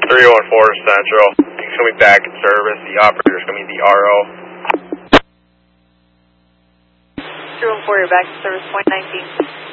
314 Central. It's going to be back in service. The operator's going to be the RO. 314, you're back in service, point 19.